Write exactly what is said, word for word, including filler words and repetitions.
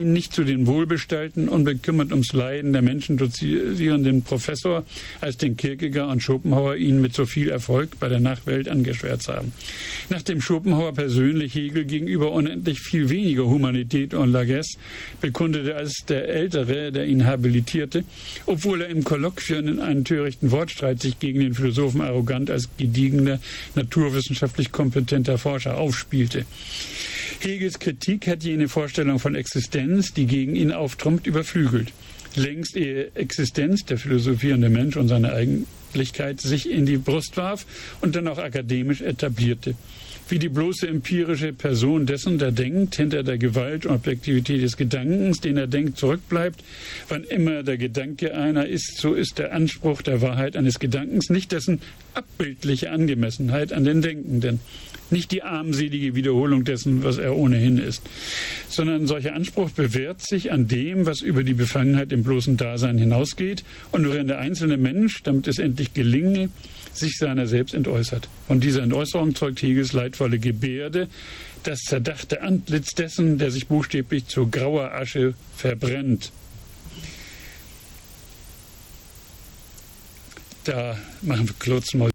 nicht zu den wohlbestallten, unbekümmert ums Leiden der Menschen dozierenden Professor, als den Kierkegaard und Schopenhauer ihn mit so viel Erfolg bei der Nachwelt angeschwärzt haben. Nachdem Schopenhauer persönlich Hegel gegenüber unendlich viel weniger Humanität und Largesse bekundete als der Ältere, der ihn habilitierte, obwohl er im Kolloquium in einem törichten Wortstreit sich gegen den Philosophen arrogant als gediegener, naturwissenschaftlich kompetenter Forscher aufspielte. Hegels Kritik hat jene Vorstellung von Existenz, die gegen ihn auftrumpft, überflügelt. Längst ehe Existenz, der philosophierende Mensch und seine Eigentlichkeit, sich in die Brust warf und dann auch akademisch etablierte. Wie die bloße empirische Person dessen, der denkt, hinter der Gewalt und Objektivität des Gedankens, den er denkt, zurückbleibt. Wann immer der Gedanke einer ist, so ist der Anspruch der Wahrheit eines Gedankens nicht dessen abbildliche Angemessenheit an den Denkenden, nicht die armselige Wiederholung dessen, was er ohnehin ist, sondern solcher Anspruch bewährt sich an dem, was über die Befangenheit im bloßen Dasein hinausgeht und worin der einzelne Mensch, damit es endlich gelinge, sich seiner selbst entäußert. Von dieser Entäußerung zeugt Hegels leidvolle Gebärde, das zerdachte Antlitz dessen, der sich buchstäblich zu grauer Asche verbrennt. Da machen wir kurz mal